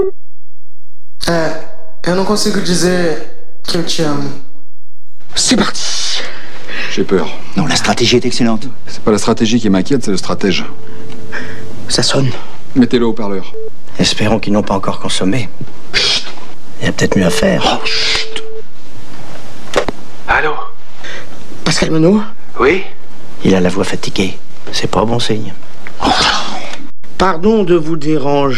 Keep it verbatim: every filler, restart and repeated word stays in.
É, eu não consigo dizer que eu te amo. C'est parti. J'ai peur. Non, la stratégie est excellente. C'est pas la stratégie qui m'inquiète, c'est le stratège. Ça sonne. Mettez-le au parleur. Espérons qu'ils n'ont pas encore consommé. Chut. Il y a peut-être mieux à faire. Oh, chut. Allô? Pascal Monod? Oui? Il a la voix fatiguée. C'est pas bon signe. Oh. Pardon de vous déranger.